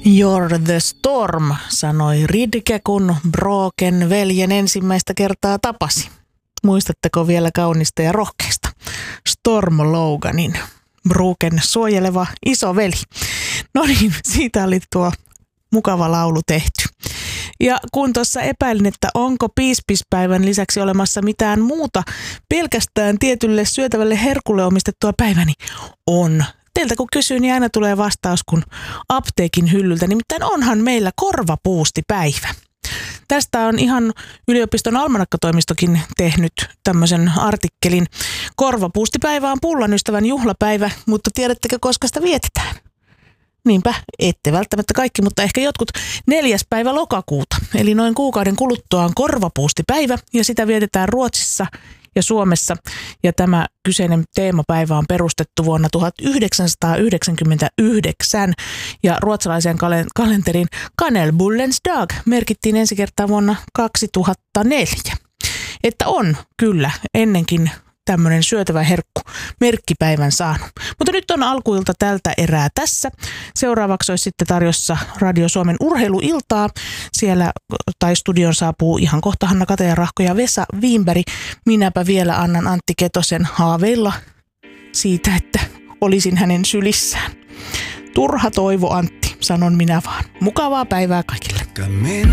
You're the storm, sanoi Ridke, kun Broken veljen ensimmäistä kertaa tapasi. Muistatteko vielä kaunista ja rohkeista Storm Loganin, Broken suojeleva isoveli? No niin, siitä oli tuo mukava laulu tehty. Ja kun tuossa epäilin, että onko piispispäivän lisäksi olemassa mitään muuta pelkästään tietylle syötävälle herkulle omistettua päivää, niin on. Teiltä kun kysyy, niin aina tulee vastaus kun apteekin hyllyltä. Nimittäin onhan meillä korvapuustipäivä. Tästä on ihan yliopiston almanakkatoimistokin tehnyt tämmöisen artikkelin. Korvapuustipäivä on pullan ystävän juhlapäivä, mutta tiedättekö koska sitä vietetään? Niinpä, ette välttämättä kaikki, mutta ehkä jotkut 4. päivä lokakuuta. Eli noin kuukauden kuluttua on korvapuustipäivä ja sitä vietetään Ruotsissa ja Suomessa. Ja tämä kyseinen teemapäivä on perustettu vuonna 1999 ja ruotsalaisen kalenterin Kanelbullens dag merkittiin ensi kertaa vuonna 2004. Että on kyllä ennenkin tämmöinen syötävä herkku merkkipäivän saanut. Mutta nyt on alkuilta tältä erää tässä. Seuraavaksi olisi sitten tarjossa Radio Suomen urheiluiltaa. Siellä tai studion saapuu ihan kohta Hanna Kataja-Rahko ja Vesa Wienberg. Minäpä vielä annan Antti Ketosen haaveilla siitä, että olisin hänen sylissään. Turha toivo, Antti, sanon minä vaan. Mukavaa päivää kaikille.